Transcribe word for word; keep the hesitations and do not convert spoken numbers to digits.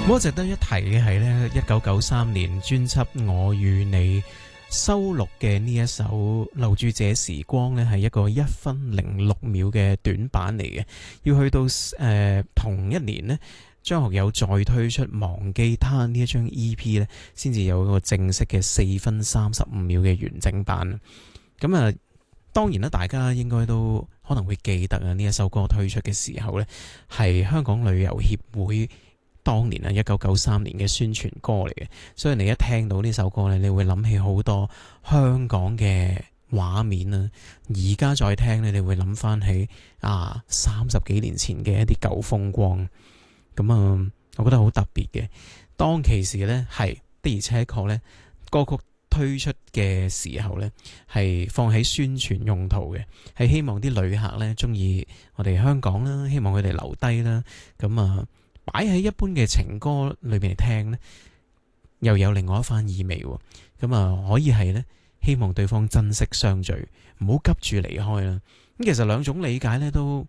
咁值得一提嘅係呢，一九九三年專輯《我與你》收錄嘅呢一首《留住這時光》呢，係一個一分零六秒嘅短版嚟嘅。要去到誒、呃、同一年呢，張學友再推出《忘記他》呢一張 E P 呢，先至有一個正式嘅四分三十五秒嘅完整版。咁啊，當然啦，大家應該都可能會記得啊，呢一首歌推出嘅時候呢，係香港旅遊協會當年啊，一九九三年嘅宣傳歌嚟嘅，所以你一聽到呢首歌咧，你會諗起好多香港嘅畫面啊。而家再聽咧，你會諗翻起啊三十幾年前嘅一啲舊風光。咁啊，我覺得好特別嘅。當其時咧，係的而且確咧，歌曲推出嘅時候咧，係放喺宣傳用途嘅，係希望啲旅客咧中意我哋香港啦，希望佢哋留低啦。咁啊。擺喺一般嘅情歌裏面嚟聽呢，又有另外一番意味。咁啊，可以係呢，希望對方珍惜相聚，唔好急住離開啦。咁其實兩種理解呢都